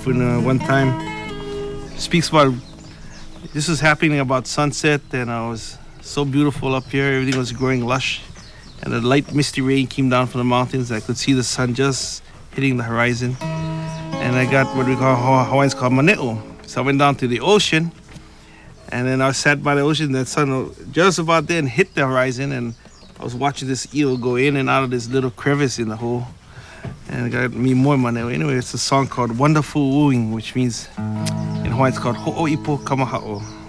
one time. Speaks about, this was happening about sunset, and I was so beautiful up here. Everything was growing lush, and a light misty rain came down from the mountains. I could see the sun just hitting the horizon, and I got what we call, Hawaiians call maneo. So I went down to the ocean, and then I sat by the ocean. The sun just about then hit the horizon, and I was watching this eel go in and out of this little crevice in the hole, and it got me more maneo. Anyway, it's a song called Wonderful Wooing, which means in Hawaiian it's called Ho'oipo Kamaha'o.